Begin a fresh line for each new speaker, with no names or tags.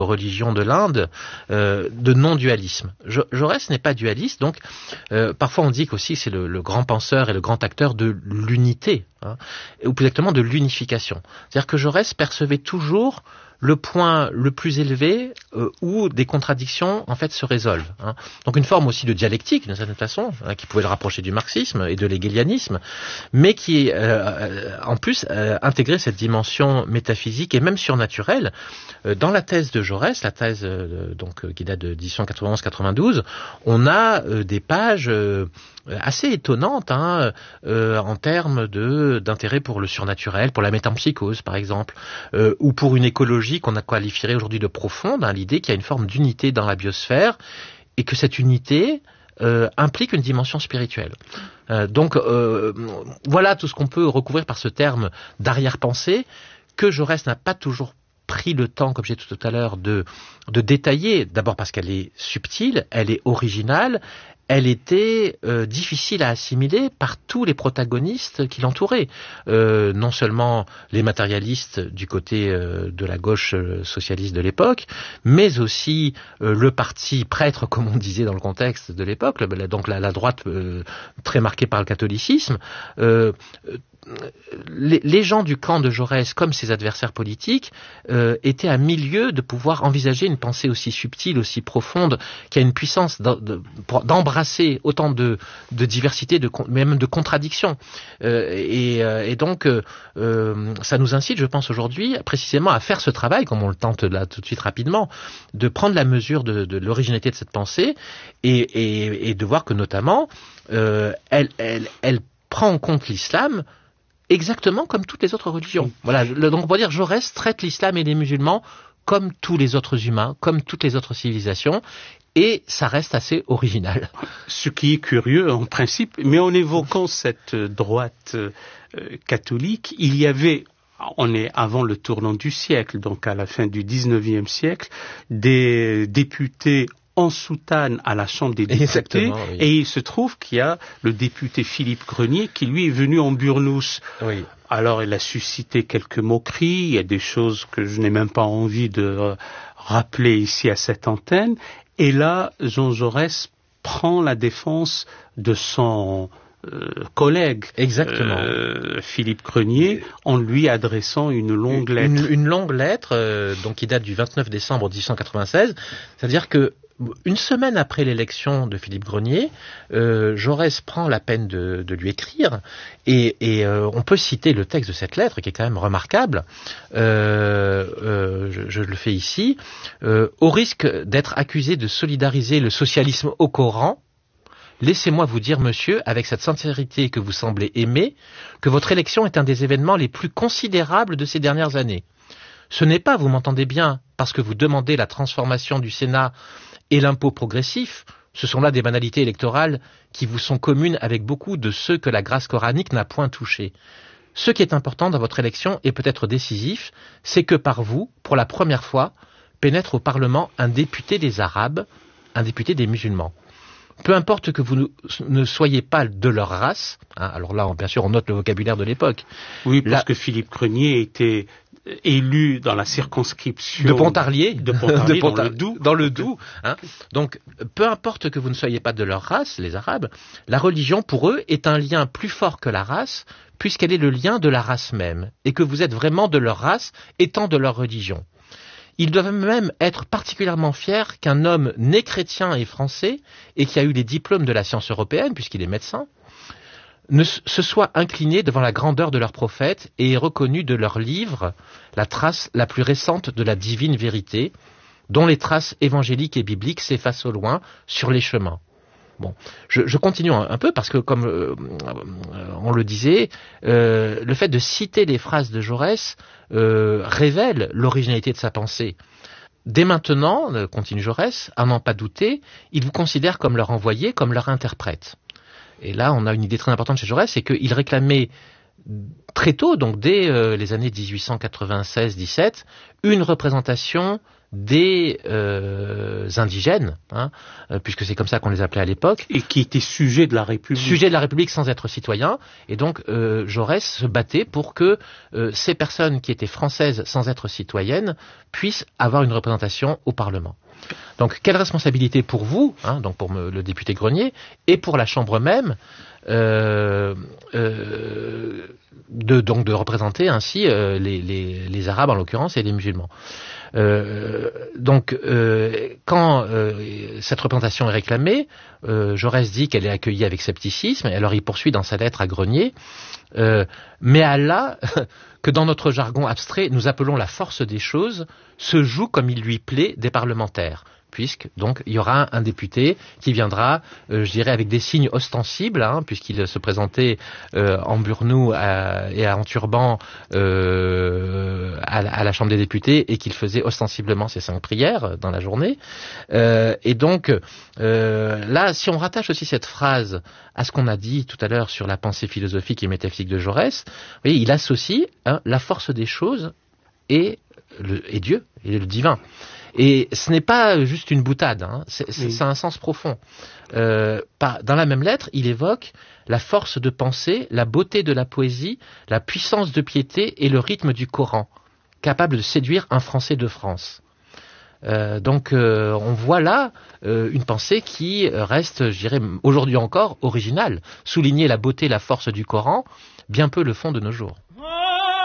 religions de l'Inde, de non-dualisme. Jaurès n'est pas dualiste, donc parfois on dit qu'aussi c'est le grand penseur et le grand acteur de l'unité, hein, ou plus exactement de l'unification. C'est-à-dire que Jaurès percevait toujours le point le plus élevé où des contradictions en fait se résolvent, hein. Donc une forme aussi de dialectique d'une certaine façon, hein, qui pouvait le rapprocher du marxisme et de l'hégélianisme, mais qui en plus intégrait cette dimension métaphysique et même surnaturelle. Dans la thèse de Jaurès, la thèse donc qui date de 1891-92, on a des pages assez étonnantes, hein, en termes d'intérêt pour le surnaturel, pour la métempsychose par exemple, ou pour une écologie qu'on a qualifierait aujourd'hui de profonde, hein, l'idée qu'il y a une forme d'unité dans la biosphère et que cette unité implique une dimension spirituelle. Donc voilà tout ce qu'on peut recouvrir par ce terme d'arrière-pensée que Jaurès n'a pas toujours pris le temps, comme j'ai dit tout à l'heure, de détailler, d'abord parce qu'elle est subtile, elle est originale, elle était difficile à assimiler par tous les protagonistes qui l'entouraient. Non seulement les matérialistes du côté de la gauche socialiste de l'époque, mais aussi le parti prêtre, comme on disait dans le contexte de l'époque, donc la droite très marquée par le catholicisme. Les gens du camp de Jaurès, comme ses adversaires politiques, étaient à milieu de pouvoir envisager une pensée aussi subtile, aussi profonde, qui a une puissance d'embrasser autant de diversité, même de contradictions. Et donc, ça nous incite, je pense, aujourd'hui, précisément à faire ce travail, comme on le tente là tout de suite rapidement, de prendre la mesure de l'originalité de cette pensée et de voir que, notamment, elle prend en compte l'islam exactement comme toutes les autres religions. Voilà, donc on peut dire Jaurès traite l'islam et les musulmans comme tous les autres humains, comme toutes les autres civilisations, et ça reste assez original.
Ce qui est curieux en principe, mais en évoquant cette droite catholique, il y avait, on est avant le tournant du siècle, donc à la fin du 19e siècle, des députés en soutane à la Chambre des députés, oui. Et il se trouve qu'il y a le député Philippe Grenier qui lui est venu en burnous. Oui. Alors il a suscité quelques moqueries, il y a des choses que je n'ai même pas envie de rappeler ici à cette antenne, et là Jean Jaurès prend la défense de son collègue, Philippe Grenier, en lui adressant une longue lettre.
Une longue lettre, donc qui date du 29 décembre 1896, c'est-à-dire que une semaine après l'élection de Philippe Grenier, Jaurès prend la peine de lui écrire et on peut citer le texte de cette lettre qui est quand même remarquable. Je le fais ici. Au risque d'être accusé de solidariser le socialisme au Coran, laissez-moi vous dire, monsieur, avec cette sincérité que vous semblez aimer, que votre élection est un des événements les plus considérables de ces dernières années. Ce n'est pas, vous m'entendez bien, parce que vous demandez la transformation du Sénat et l'impôt progressif, ce sont là des banalités électorales qui vous sont communes avec beaucoup de ceux que la grâce coranique n'a point touchés. Ce qui est important dans votre élection et peut-être décisif, c'est que par vous, pour la première fois, pénètre au Parlement un député des Arabes, un député des musulmans. Peu importe que vous ne soyez pas de leur race, hein, alors là, bien sûr, on note le vocabulaire de l'époque.
Oui, parce que Philippe Grenier était élu dans la circonscription
de Pontarlier,
dans le Doubs.
Hein. Donc, peu importe que vous ne soyez pas de leur race, les Arabes, la religion pour eux est un lien plus fort que la race, puisqu'elle est le lien de la race même, et que vous êtes vraiment de leur race, étant de leur religion. Ils doivent même être particulièrement fiers qu'un homme né chrétien et français, et qui a eu les diplômes de la science européenne, puisqu'il est médecin, ne se soit incliné devant la grandeur de leur prophète et ait reconnu de leur livre la trace la plus récente de la divine vérité, dont les traces évangéliques et bibliques s'effacent au loin sur les chemins. Bon, je continue un peu parce que, comme on le disait, le fait de citer les phrases de Jaurès révèle l'originalité de sa pensée. Dès maintenant, continue Jaurès, à n'en pas douter, il vous considère comme leur envoyé, comme leur interprète. Et là, on a une idée très importante chez Jaurès, c'est qu'il réclamait très tôt, donc dès les années 1896-17, une représentation des indigènes, puisque c'est comme ça qu'on les appelait à l'époque.
Et qui étaient sujets de la République.
Sujets de la République sans être citoyens. Et donc Jaurès se battait pour que ces personnes qui étaient françaises sans être citoyennes puissent avoir une représentation au Parlement. Donc quelle responsabilité pour vous, donc pour le député Grenier, et pour la Chambre même, de représenter ainsi les Arabes en l'occurrence et les musulmans. Quand cette représentation est réclamée, Jaurès dit qu'elle est accueillie avec scepticisme, et alors il poursuit dans sa lettre à Grenier, mais Allah, que dans notre jargon abstrait nous appelons la force des choses, se joue comme il lui plaît des parlementaires. Puisque donc il y aura un député qui viendra, je dirais, avec des signes ostensibles, puisqu'il se présentait en burnou et en turban à la Chambre des députés et qu'il faisait ostensiblement ses 5 prières dans la journée. Et donc là, si on rattache aussi cette phrase à ce qu'on a dit tout à l'heure sur la pensée philosophique et métaphysique de Jaurès, vous voyez, il associe la force des choses et Dieu et le divin. Et ce n'est pas juste une boutade, c'est un sens profond. Dans la même lettre, il évoque la force de pensée, la beauté de la poésie, la puissance de piété et le rythme du Coran, capable de séduire un Français de France. On voit là une pensée qui reste, je dirais, aujourd'hui encore originale. Souligner la beauté et la force du Coran, bien peu le font de nos jours.